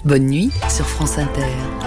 Bonne nuit sur France Inter.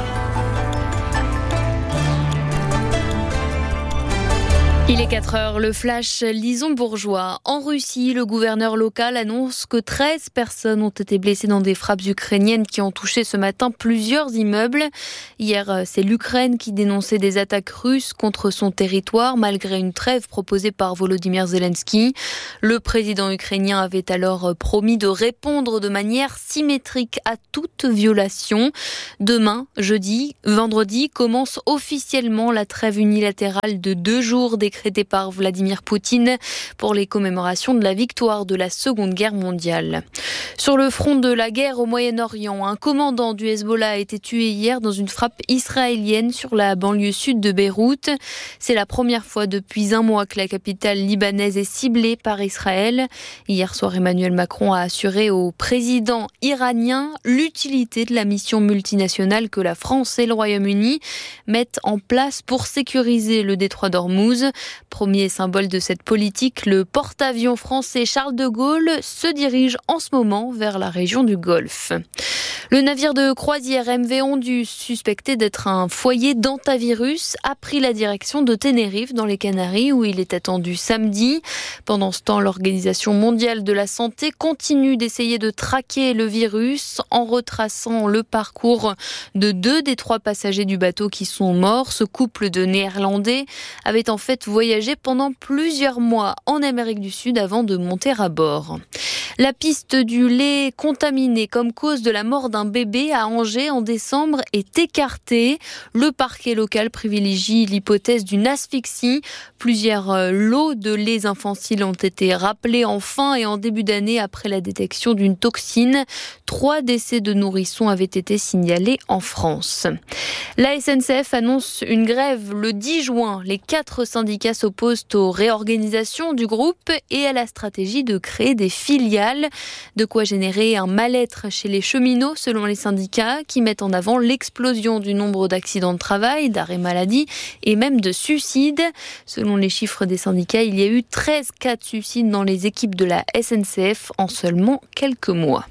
Il est 4h, le flash Lison Bourgeois. En Russie, le gouverneur local annonce que 13 personnes ont été blessées dans des frappes ukrainiennes qui ont touché ce matin plusieurs immeubles. Hier, c'est l'Ukraine qui dénonçait des attaques russes contre son territoire malgré une trêve proposée par Volodymyr Zelensky. Le président ukrainien avait alors promis de répondre de manière symétrique à toute violation. Demain, vendredi, commence officiellement la trêve unilatérale de 2 jours décrétée par Vladimir Poutine pour les commémorations de la victoire de la Seconde Guerre mondiale. Sur le front de la guerre au Moyen-Orient, un commandant du Hezbollah a été tué hier dans une frappe israélienne sur la banlieue sud de Beyrouth. C'est la première fois depuis un mois que la capitale libanaise est ciblée par Israël. Hier soir, Emmanuel Macron a assuré au président iranien l'utilité de la mission multinationale que la France et le Royaume-Uni mettent en place pour sécuriser le détroit d'Ormuz. Premier symbole de cette politique, le porte-avions français Charles de Gaulle se dirige en ce moment vers la région du Golfe. Le navire de croisière MV Ondu, suspecté d'être un foyer d'hantavirus, a pris la direction de Tenerife dans les Canaries où il est attendu samedi. Pendant ce temps, l'Organisation mondiale de la santé continue d'essayer de traquer le virus en retraçant le parcours de 2 des 3 passagers du bateau qui sont morts. Ce couple de Néerlandais avait en fait voyagé pendant plusieurs mois en Amérique du Sud avant de monter à bord. La piste du lait contaminé comme cause de la mort d'un bébé à Angers en décembre est écartée. Le parquet local privilégie l'hypothèse d'une asphyxie. Plusieurs lots de laits infantiles ont été rappelés en fin et en début d'année après la détection d'une toxine. 3 décès de nourrissons avaient été signalés en France. La SNCF annonce une grève le 10 juin. Les 4 syndicats s'opposent aux réorganisations du groupe et à la stratégie de créer des filiales. De quoi générer un mal-être chez les cheminots, selon les syndicats, qui mettent en avant l'explosion du nombre d'accidents de travail, d'arrêts maladie et même de suicides. Selon les chiffres des syndicats, il y a eu 13 cas de suicide dans les équipes de la SNCF en seulement quelques mois.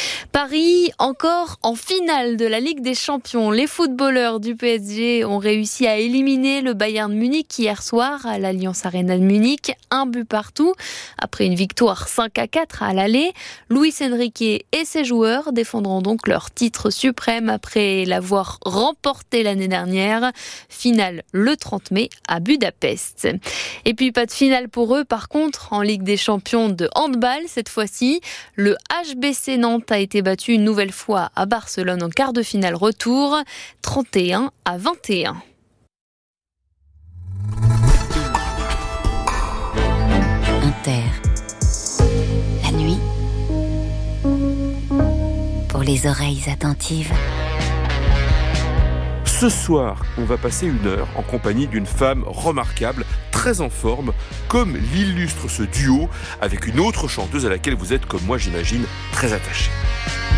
Paris, encore en finale de la Ligue des Champions. Les footballeurs du PSG ont réussi à éliminer le Bayern Munich hier soir à l'Allianz Arena de Munich. 1 but partout. Après une victoire 5-4 à l'aller, Luis Enrique et ses joueurs défendront donc leur titre suprême après l'avoir remporté l'année dernière. Finale le 30 mai à Budapest. Et puis pas de finale pour eux par contre en Ligue des Champions de handball cette fois-ci. Le HBC Nantes a été battu une nouvelle fois à Barcelone en quart de finale retour, 31-21. Inter. La nuit. Pour les oreilles attentives. Ce soir, on va passer 1 heure en compagnie d'une femme remarquable, très en forme, comme l'illustre ce duo avec une autre chanteuse à laquelle vous êtes, comme moi j'imagine, très attaché.